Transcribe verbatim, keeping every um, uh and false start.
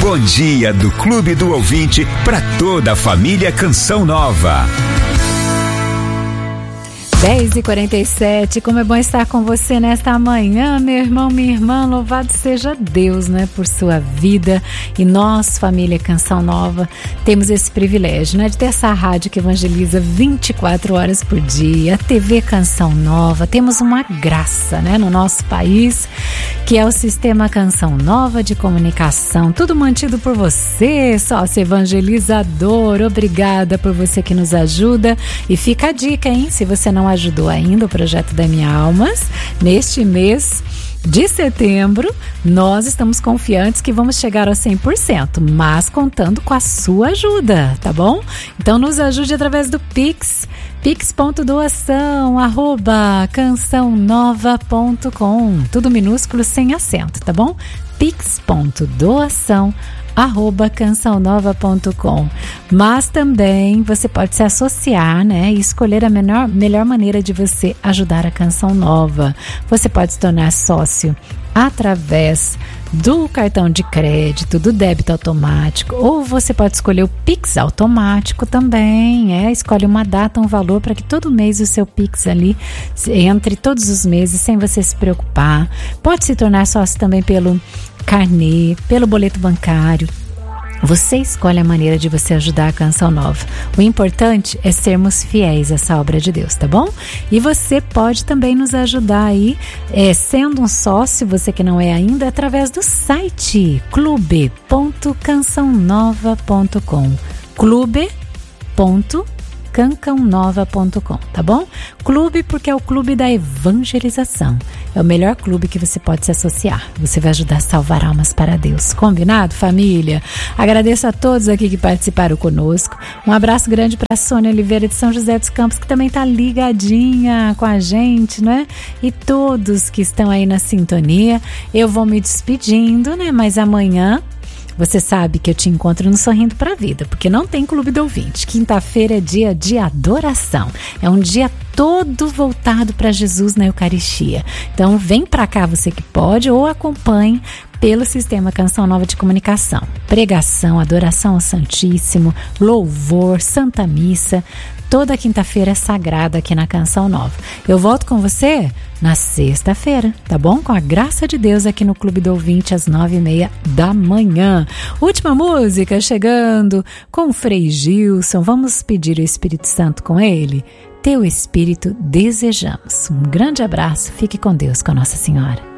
Bom dia do Clube do Ouvinte para toda a família Canção Nova. dez e quarenta e sete, como é bom estar com você nesta manhã, meu irmão, minha irmã. Louvado seja Deus, né, por sua vida. E nós, família Canção Nova, temos esse privilégio, né, de ter essa rádio que evangeliza vinte e quatro horas por dia, a T V Canção Nova. Temos uma graça, né, no nosso país, que é o Sistema Canção Nova de Comunicação, tudo mantido por você, sócio evangelizador. Obrigada por você que nos ajuda. E fica a dica, hein, se você não ajudou ainda o projeto da Minha Almas, neste mês de setembro, nós estamos confiantes que vamos chegar aos cem por cento, mas contando com a sua ajuda, tá bom? Então nos ajude através do Pix, pix.doação, arroba cançãonova ponto com, tudo minúsculo sem acento, tá bom? pix.doação, arroba cançãonova ponto com. Mas também você pode se associar, né, e escolher a melhor, melhor maneira de você ajudar a Canção Nova. Você pode se tornar sócio através do cartão de crédito, do débito automático, ou você pode escolher o Pix automático também, é, escolhe uma data, um valor para que todo mês o seu Pix ali entre todos os meses sem você se preocupar. Pode se tornar sócio também pelo carnê, pelo boleto bancário. Você escolhe a maneira de você ajudar a Canção Nova. O importante é sermos fiéis a essa obra de Deus, tá bom? E você pode também nos ajudar aí, é, sendo um sócio, você que não é ainda, através do site clube ponto canção nova ponto com. clube ponto canção nova ponto com, tá bom? Clube porque é o clube da evangelização. É o melhor clube que você pode se associar. Você vai ajudar a salvar almas para Deus. Combinado, família? Agradeço a todos aqui que participaram conosco. Um abraço grande para a Sônia Oliveira de São José dos Campos, que também tá ligadinha com a gente, né? E todos que estão aí na sintonia. Eu vou me despedindo, né? Mas amanhã você sabe que eu te encontro no Sorrindo pra Vida, porque não tem Clube do Ouvinte. Quinta-feira é dia de adoração. É um dia todo voltado para Jesus na Eucaristia. Então vem pra cá você que pode, ou acompanhe pelo Sistema Canção Nova de Comunicação. Pregação, adoração ao Santíssimo, louvor, Santa Missa. Toda quinta-feira é sagrada aqui na Canção Nova. Eu volto com você na sexta-feira, tá bom? Com a graça de Deus aqui no Clube do Ouvinte às nove e meia da manhã. Última música chegando com o Frei Gilson. Vamos pedir o Espírito Santo com ele? Teu Espírito desejamos. Um grande abraço. Fique com Deus, com Nossa Senhora.